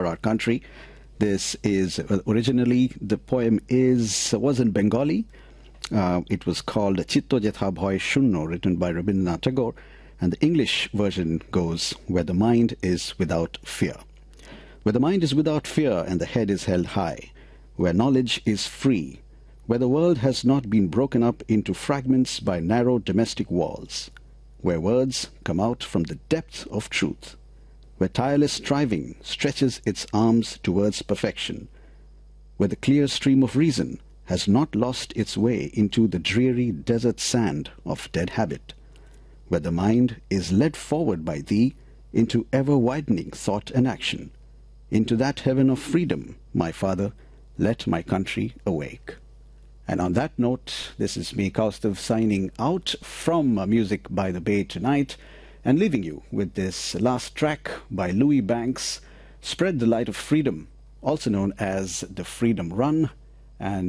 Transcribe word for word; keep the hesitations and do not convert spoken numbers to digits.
our country. This is uh, originally the poem is was in Bengali. Uh, it was called Chitto Jetha Bhoy Shunno, written by Rabindranath Tagore, and the English version goes, where the mind is without fear. Where the mind is without fear and the head is held high, where knowledge is free, where the world has not been broken up into fragments by narrow domestic walls, where words come out from the depth of truth, where tireless striving stretches its arms towards perfection, where the clear stream of reason has not lost its way into the dreary desert sand of dead habit, where the mind is led forward by thee into ever-widening thought and action, into that heaven of freedom, my father, let my country awake. And on that note, this is me, Kaustav, signing out from uh, Music by the Bay tonight, and leaving you with this last track by Louis Banks, Spread the Light of Freedom, also known as the Freedom Run. And